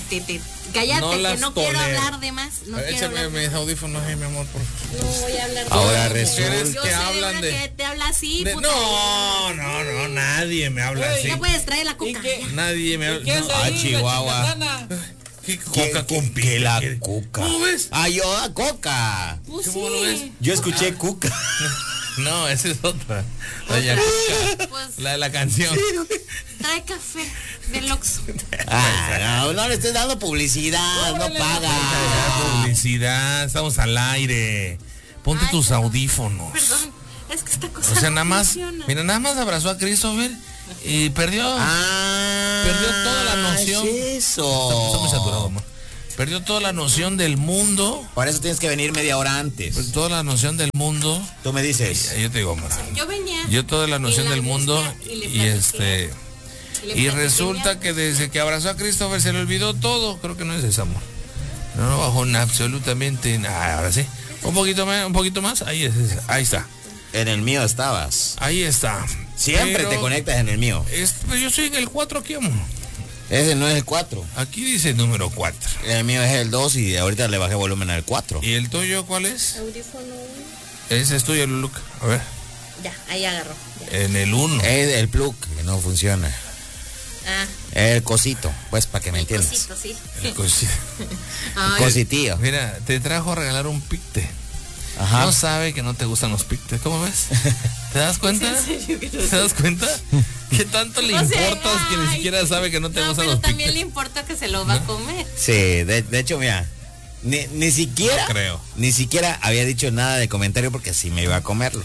cállate, No que las no quiero tolero. hablar de más. No quiero Échame hablar de mis audífonos ahí, mi amor, por favor. No voy a hablar de Ahora más. resulta Yo que sé hablan una de- que te habla así, De- puta. no, nadie me habla Güey, así. Ya puedes traer la ¿Y coca. qué? ya. Nadie me ¿Y habla. qué hace No, ahí la Chihuahua. chicatana? ¿Qué coca con Que pique? la ¿Qué? cuca. ¿Cómo ves? Ah, yo, coca. Pues ¿Cómo lo ves? sí. Yo escuché cuca. No, esa es otra. Doña Cuca. Pues La de la canción. trae café del Oxxo. Ah, no le estés dando publicidad, no Órale, paga. Publicidad, estamos al aire. Ponte Ay, tus perdón. audífonos. Perdón, es que esta cosa O sea, no nada más, funciona. mira, nada más abrazó a Christopher y perdió. Ah, Perdió toda la noción. es eso. Está muy saturado, amor. Perdió toda la noción del mundo. Por eso tienes que venir media hora antes. Toda la noción del mundo. Tú me dices. Yo te digo, amor. Yo venía. Yo toda la noción en la del mundo angustia y le y platiqué. Le y platiqué resulta mi- que desde que abrazó a Christopher se le olvidó todo. Creo que no es eso, amor. No bajó absolutamente nada. Ahora sí. Un poquito más. Ahí está. En el mío estabas. Ahí está. Siempre Pero te conectas en el mío. pero yo soy en el 4 aquí, amor. Ese no es el 4. Aquí dice número 4. El mío es el 2 y ahorita le bajé volumen al 4. ¿Y el tuyo cuál es? Audífono. Ese es tuyo, Luluca. A ver. Ya, ahí agarró. Ya. En el 1. Es el plug que no funciona. Ah, El cosito, pues para que me el entiendas. cosito, sí. Ay, Cositillo. Mira, te trajo a regalar un picte. Ajá. No sabe que no te gustan los pictes. ¿Cómo ves? ¿Te das cuenta? ¿Es en serio que no ¿Te das cuenta? ¿Qué tanto le O sea, importas que ni ay. siquiera sabe que no te No, gustan pero los también pictes? le importa que se lo va a comer. Sí, de hecho, mira, ni siquiera, No creo. ni siquiera había dicho nada de comentario porque sí me iba a comerlo.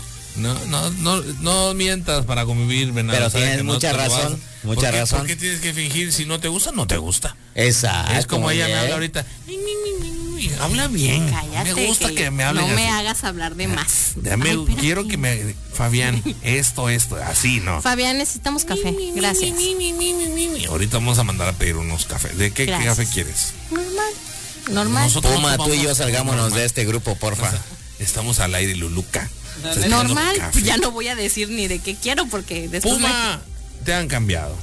No mientas para convivir, Venado. Pero Sabe tienes que no mucha te lo razón, vas- mucha ¿Por qué- razón. ¿Por qué tienes que fingir? Si no te gusta, no te gusta. Esa. Es como ella me habla ahorita. Habla bien. Cállate. Me gusta que me hablen no me así. hagas hablar de más. Dame, Ay, espérate. quiero que me... Fabián, esto, así, ¿no? Fabián, necesitamos café. Gracias. Ahorita vamos a mandar a pedir unos cafés. ¿De qué Gracias. café quieres? Normal. Nosotros Puma, tú tomamos y yo salgámonos normal. de este grupo, porfa. Estamos al aire, Luluca. Estás tomando Normal. café. Pues ya no voy a decir ni de qué quiero porque después Puma, te han cambiado.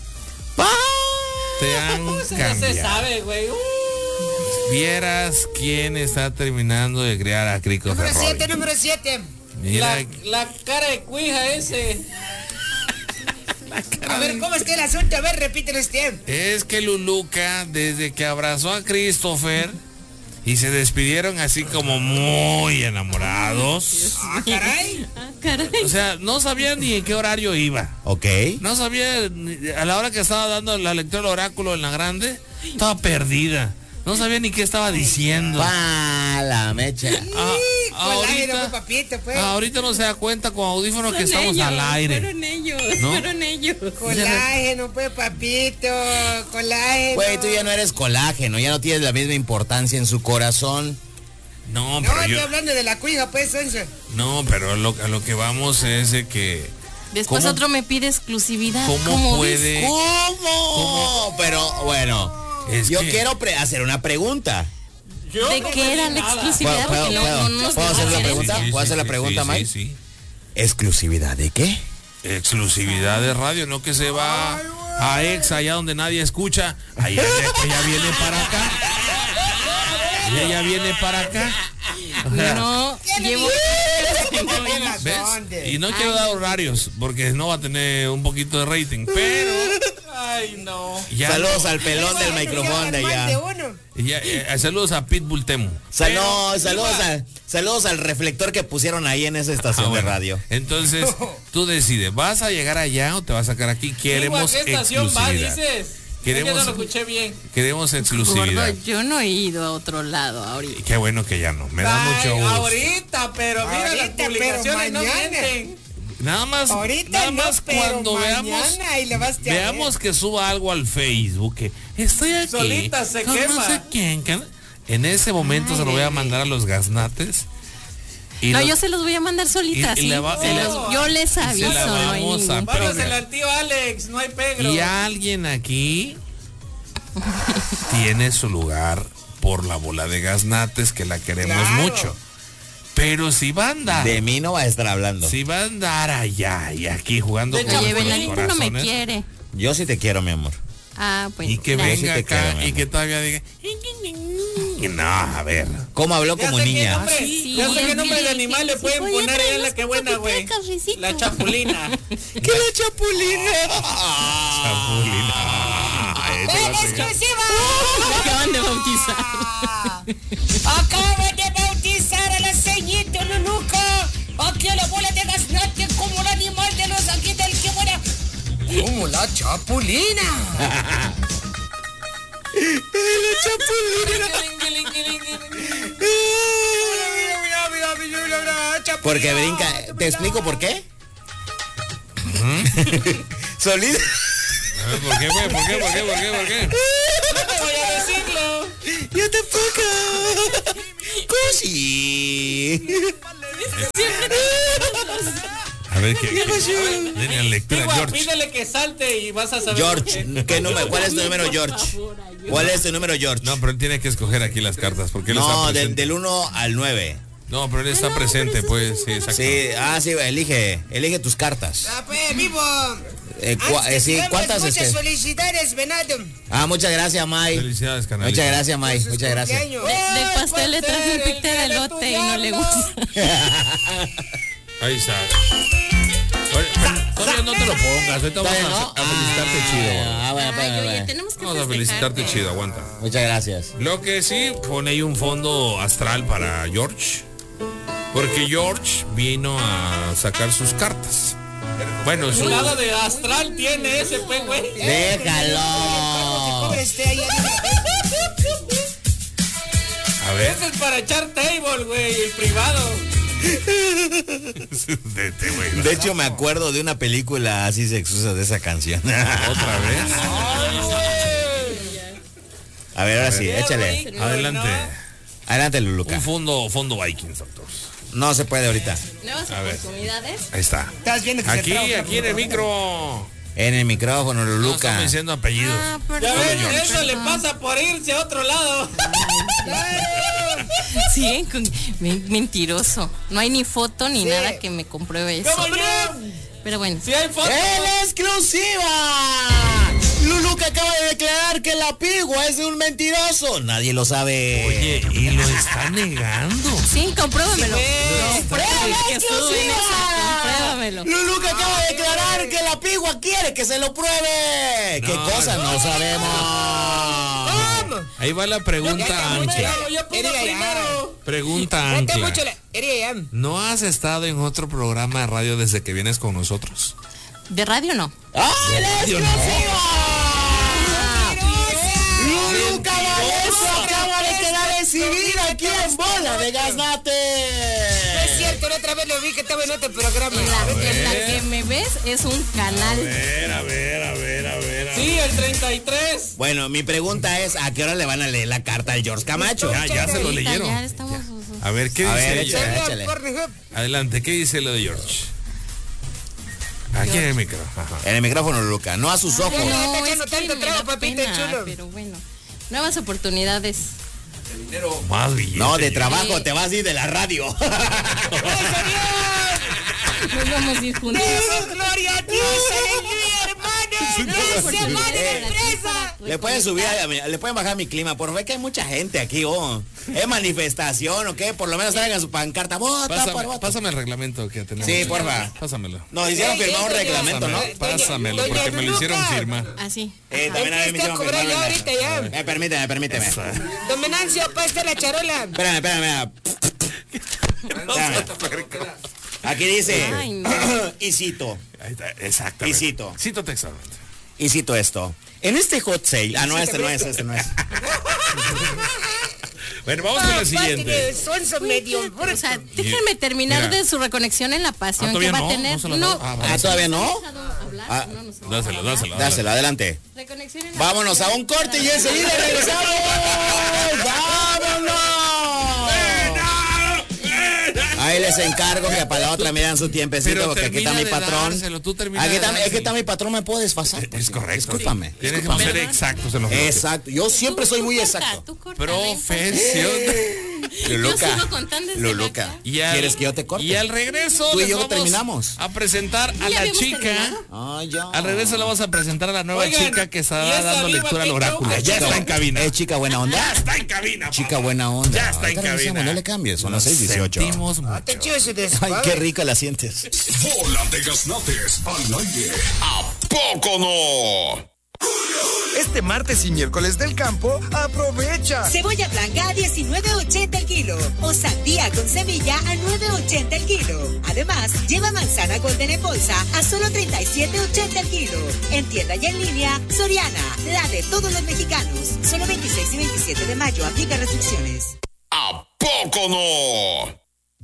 Te han Eso ya se cambiado. sabe, güey. Vieras quién está terminando de criar a Crico Ferrari. Número 7. Mira, La cara de cuija ese. A ver, ¿cómo está el asunto? A ver, repítelo usted. es que Luluca, desde que abrazó a Christopher y se despidieron así como muy enamorados. Ah, caray. Ah, caray. O sea, no sabía ni en qué horario iba. Ok. No sabía, a la hora que estaba dando la lectura del oráculo en la grande, estaba perdida. No sabía ni qué estaba diciendo. Pa la mecha. Colágeno, pues, papito, pues. Ahorita no se da cuenta con audífonos que Son estamos ellos, al aire. Fueron ellos, ¿No? fueron ellos. Colágeno, pues, papito. Colágeno. Güey, tú ya no eres colágeno, ya no tienes la misma importancia en su corazón. No, No, pero estoy yo, hablando de la cuija, pues, Sonso. no, pero a lo que vamos es de que Después ¿Cómo? otro me pide exclusividad. ¿Cómo puede? ¿Cómo? Pero bueno, Es yo que- quiero hacer una pregunta. Yo ¿De no qué pedí era la nada. exclusividad? Porque no nos ¿Puedo hacer la dijeron. pregunta? ¿Puedo hacer la pregunta, sí, Mike? sí. ¿Exclusividad de qué? Exclusividad de radio, no que se va a ex allá donde nadie escucha. Allá ella viene para acá. Y ella viene para acá. No, llevo. ¿Ves? ¿Dónde? Y no quiero dar horarios porque no va a tener un poquito de rating, pero Ay, no. ya Saludos al pelón del micrófono de Más de allá. uno. saludos a Pitbull Temu. No, saludos al reflector que pusieron ahí en esa estación de Bueno, radio. Entonces, tú decides, ¿vas a llegar allá o te vas a sacar aquí? Queremos ¿A qué estación va, exclusividad. dices? Queremos- Es que no lo escuché bien. Queremos exclusividad. Gordo, yo no he ido a otro lado ahorita. Y qué bueno que ya no. Me da Ay, mucho gusto. ahorita, pero mira las Ahorita, pero publicaciones no mañana. mienten. Nada más, Ahorita nada no, más pero cuando veamos, mañana y le vas a ver. veamos que suba algo al Facebook, que estoy aquí. Solita se con quema. No sé quién, en ese momento se lo voy a mandar a los gaznates. Y No, lo- yo se los voy a mandar solita. y sí. le va- Se y le- los- yo les se la aviso. No hay vamos a ningún- Vamos Pero- al tío Alex, no hay pegro. y alguien aquí tiene su lugar por la bola de gaznates que la queremos Claro. mucho. Pero si va a andar, De mí no va a estar hablando. si va a andar allá y aquí jugando De con hecho, Oye, con los Benalito no me corazones, quiere. Yo sí te quiero, mi amor. Ah, pues. Y que gracias. venga sí te acá creo, mi y que todavía diga. No, a ver. ¿Cómo habló Ya como sé qué niña? nombre, sí, ya sé sí, qué nombre de sí, animal le sí, pueden voy a poner traer a la los que buena, güey. cafecito. La chapulina. ¿Qué la chapulina? Chapulina. ¡En exclusiva! Me acaban de bautizar. Acaban de bautizar a la ceñito Luluca. Aquí a la bola de gaznate como el animal de los aquí del que buena. Como la chapulina. Porque brinca. ¿Te explico por qué? Solito. ¿Por qué, güey? ¿Por qué? ¿Por qué? ¿Por qué? ¿Por qué? No te voy a decirlo. Yo tampoco. Cosi. A ver, ¿qué pasó? Denle lectura, Digo, George. pídele que salte y vas a saber. George, ¿qué número? ¿Cuál es tu número, George? ¿Cuál es tu número, George? No, pero él tiene que escoger aquí las cartas porque él No, está presente. del 1 al 9. No, pero él está presente, pues, sí, exacto. Sí, elige tus cartas. Vivo. Sí, ¿cuántas Muchas felicidades, venado. muchas gracias, May. Felicidades, canal. Muchas gracias, May. Muchas gracias. Del pastel le traje un pique de elote y no le gusta. Ahí está. Oye, pero todavía no te lo pongas. Ahorita vamos ¿Todavía no? a felicitarte chido. Bueno, Ay, oye, bueno. tenemos que Vamos a felicitarte festejarte. chido, aguanta. Muchas gracias. Lo que sí, pone ahí un fondo astral para George. Porque George vino a sacar sus cartas. Bueno, Un lado de astral tiene ese güey. Déjalo. a ver. Ese es para echar table, güey, el privado. Vete, güey. De hecho, me acuerdo de una película así sexosa de esa canción. ¿Otra vez? A ver, ahora sí, échale. Adelante. Adelante, Luluca. Un fondo Vikings, doctor. No se puede ahorita. Nuevas A ver. oportunidades. Ahí está. Estás viendo que Aquí en el micro. En el micrófono, No Luluca. estamos diciendo apellidos. Ah, Ya perdón. ves, eso le pasa por irse a otro lado. Sí, mentiroso. No hay ni foto ni nada que me compruebe eso. ¿Cómo no? Pero bueno. Si hay fotos. ¡En exclusiva! Luluca acaba de declarar que la pigua es de un mentiroso. Nadie lo sabe. Oye, y lo está negando. Sí, compruébamelo. ¡En Compruébamelo. Que estuvo en esa, compruébamelo. Luluca acaba de declarar que la pigua quiere que se lo pruebe. ¿Qué cosa? No sabemos. Ahí va la pregunta ancla. Yo pongo primero. Pregunta ancla. ¿No has estado en otro programa de radio desde que vienes con nosotros? De radio no. ¡Ah, la radio no. exclusiva! Luluca Valeso acaba de quedar exhibida aquí en Bola de Gaznate. Es cierto, la otra vez lo vi que estaba en otro programa. En la que me ves es un canal. A ver. Sí, el 33. Bueno, mi pregunta es, ¿a qué hora le van a leer la carta al George Camacho? Ya se lo Ahorita leyeron. Ya estamos. A ver, ¿qué A dice ver, ella? échale. Adelante, ¿qué dice lo de George? Aquí en el micro. Ajá. En el micrófono, Luluca, no a sus ojos. no, está No, echando es que tanto me trago, da papito pena, chulo. pero bueno. Nuevas oportunidades. Más billete. No, de ya. trabajo, te vas a ir de la radio. Nos vamos a ir juntos. ¡Gloria a Dios! ¡Aleluya, hermano! ¡No se van de empresa! Le pueden subir, le pueden bajar mi clima, por favor, que hay mucha gente aquí, oh. ¿Es manifestación o qué? Por lo menos traigan su pancarta. Vota por voto. Pásame el reglamento que tenemos. Sí, porfa. Pásamelo. Nos hicieron firmar un reglamento, ¿no? Pásamelo, porque me lo hicieron firmar. Así. También a mí me Está hicieron cobrando firmar. ahorita ya. Permíteme. Don Venancio, pasta la charola. Espérame. Aquí dice, Ay, no. y cito, Ahí está, exactamente. Y cito. Cito textualmente. y cito esto. En este hot sale, no, este no es. Bueno, vamos con la siguiente. Sonso medio. O sea, déjenme terminar Mira. de su reconexión en la pasión ¿todavía que va no? a tener. ¿No se lo dado? Ah, ¿todavía no? Ah, Dáselo. Dáselo, adelante. Reconexión en la Vámonos a un corte y enseguida regresamos. ¡Vámonos! Ahí les encargo que para la otra miran su tiempecito Pero porque aquí está mi termina de patrón. dárselo, tú termina Aquí de está, es que dárselo. está mi patrón, me puedo desfasar. Es correcto. Discúlpame. Tienes que discúlpame. ser exactos en los bloques. Exacto. Yo siempre soy muy exacto. Tú corta, Profesión. Luluca. Yo sigo contando desde Luluca. acá. ¿Quieres que yo te corte? Y al regreso Tú y les yo vamos terminamos. a presentar a ¿Ya la habíamos chica. terminado? Ay, ya. Al regreso le vamos a presentar a la nueva Oigan, chica que ¿y está esa dando diva lectura al qué oráculo. show? Ya está en cabina. Chica buena onda. Ya está en cabina. Chica buena onda. Ya está en Ahorita regresamos, cabina. No le cambies, son las Nos 6:18. sentimos mucho. Atención, ese Ay, desmadre. qué rica la sientes. Bola de gaznates al aire. ¿A poco no? Este martes y miércoles del campo, aprovecha. Cebolla blanca a 19.80 el kilo o sandía con semilla a 9.80 el kilo. Además, lleva manzana golden en bolsa a solo 37.80 el kilo. En tienda y en línea, Soriana, la de todos los mexicanos. Solo 26 y 27 de mayo, aplica restricciones. ¿A poco no?